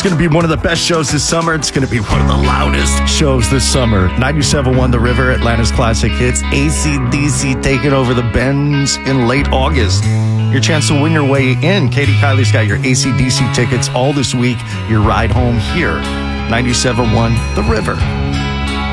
going to be one of the best shows this summer. It's going to be one of the loudest shows this summer. 97.1 The River, Atlanta's classic hits. AC/DC taking over the Bends in late August. Your chance to win your way in. Katie Kiley's got your AC/DC tickets all this week. Your ride home here. 97.1 The River.